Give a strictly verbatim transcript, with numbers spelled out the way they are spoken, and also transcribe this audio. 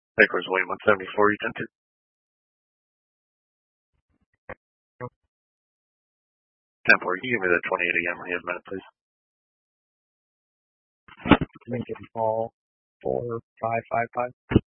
Backwards William one seventy-four, you ten two. ten four, you give me the twenty-eight again when you have a minute, please. Lincoln Hall, four five five five.